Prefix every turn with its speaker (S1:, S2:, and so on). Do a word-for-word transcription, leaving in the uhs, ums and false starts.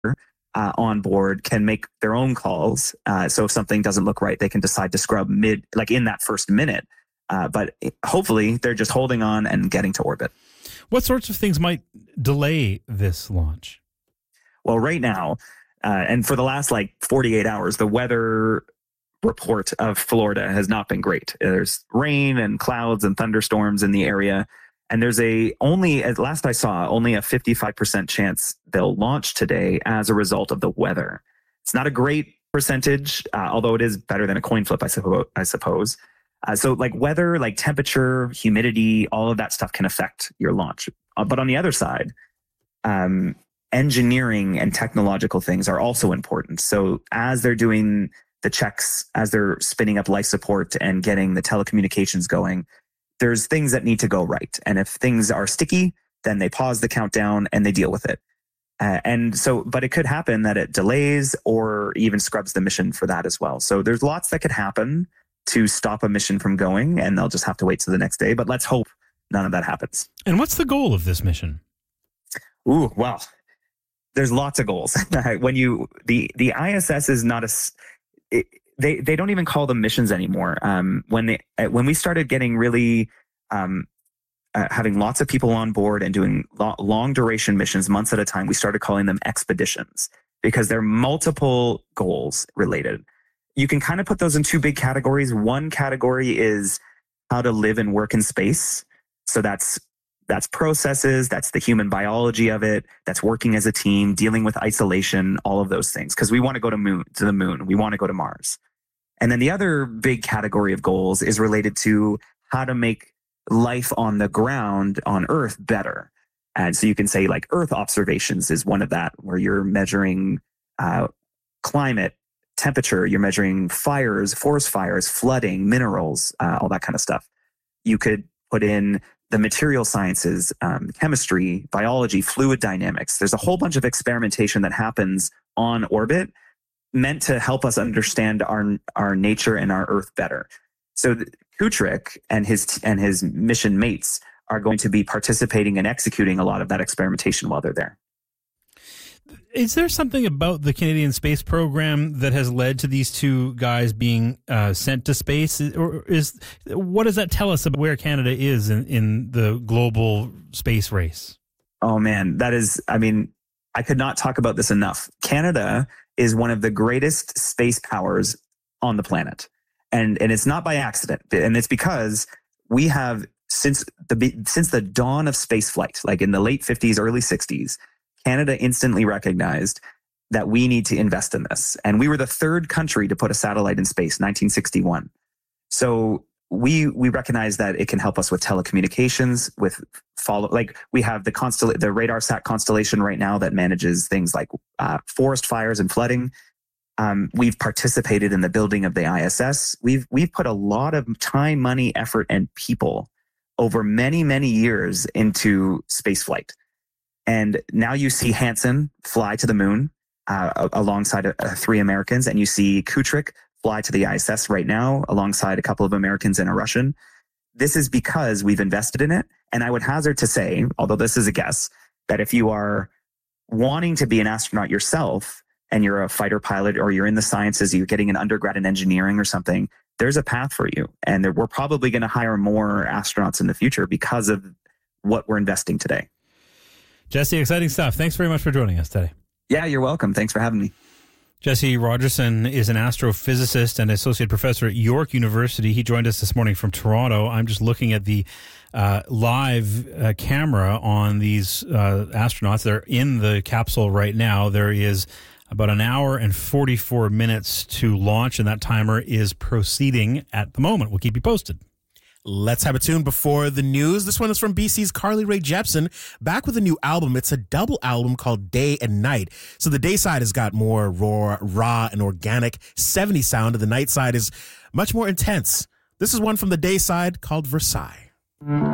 S1: uh, on board can make their own calls. Uh, so if something doesn't look right, they can decide to scrub mid, like in that first minute. Uh, but hopefully they're just holding on and getting to orbit.
S2: What sorts of things might delay this launch?
S1: Well, right now, uh, and for the last like forty-eight hours, the weather report of Florida has not been great. There's rain and clouds and thunderstorms in the area. And there's a only, at last I saw, only a fifty-five percent chance they'll launch today as a result of the weather. It's not a great percentage, uh, although it is better than a coin flip, I, suppo- I suppose. Uh, so like weather, like temperature, humidity, all of that stuff can affect your launch. Uh, but on the other side, um, engineering and technological things are also important. So as they're doing the checks, as they're spinning up life support and getting the telecommunications going, there's things that need to go right. And if things are sticky, then they pause the countdown and they deal with it. Uh, and so, but it could happen that it delays or even scrubs the mission for that as well. So there's lots that could happen to stop a mission from going, and they'll just have to wait till the next day. But let's hope none of that happens.
S2: And what's the goal of this mission?
S1: Ooh, well, there's lots of goals. when you the the I S S is not a it, they they don't even call them missions anymore. Um, when they when we started getting really um, uh, having lots of people on board and doing lo- long duration missions, months at a time, we started calling them expeditions because they're multiple goals related. You can kind of put those in two big categories. One category is how to live and work in space. So that's that's processes, that's the human biology of it, that's working as a team, dealing with isolation, all of those things. Because we want to go to moon to the moon, we want to go to Mars. And then the other big category of goals is related to how to make life on the ground on Earth better. And so you can say like Earth observations is one of that, where you're measuring uh, climate, temperature, you're measuring fires, forest fires, flooding, minerals, uh, all that kind of stuff. You could put in the material sciences, um, chemistry, biology, fluid dynamics. There's a whole bunch of experimentation that happens on orbit meant to help us understand our our nature and our Earth better. So Kutrick and his and his mission mates are going to be participating and executing a lot of that experimentation while they're there.
S2: Is there something about the Canadian space program that has led to these two guys being uh, sent to space? Or is what does that tell us about where Canada is in, in the global space race?
S1: Oh, man, that is, I mean, I could not talk about this enough. Canada is one of the greatest space powers on the planet. And, and it's not by accident. And it's because we have, since the, since the dawn of space flight, like in the late fifties, early sixties, Canada instantly recognized that we need to invest in this. And we were the third country to put a satellite in space, nineteen sixty-one. So we we recognize that it can help us with telecommunications, with follow, like we have the constel- the RadarSat constellation right now that manages things like uh, forest fires and flooding. Um, we've participated in the building of the I S S. We've we've put a lot of time, money, effort, and people over many, many years into spaceflight. And now you see Hansen fly to the moon uh, alongside uh, three Americans, and you see Kutrick fly to the I S S right now alongside a couple of Americans and a Russian. This is because we've invested in it. And I would hazard to say, although this is a guess, that if you are wanting to be an astronaut yourself and you're a fighter pilot or you're in the sciences, you're getting an undergrad in engineering or something, there's a path for you. And there, we're probably going to hire more astronauts in the future because of what we're investing today.
S2: Jesse, exciting stuff. Thanks very much for joining us today.
S1: Yeah, you're welcome. Thanks for having me.
S2: Jesse Rogerson is an astrophysicist and associate professor at York University. He joined us this morning from Toronto. I'm just looking at the uh, live uh, camera on these uh, astronauts. They're in the capsule right now. There is about an hour and forty-four minutes to launch, and that timer is proceeding at the moment. We'll keep you posted.
S3: Let's have a tune before the news. This one is from B C's Carly Rae Jepsen, back with a new album. It's a double album called Day and Night. So the day side has got more raw, raw and organic seventies sound, and the night side is much more intense. This is one from the day side called Versailles.